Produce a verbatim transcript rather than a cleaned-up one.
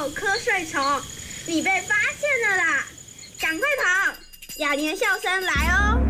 瞌睡虫，你被发现了啦！赶快跑！雅年笑声来哦！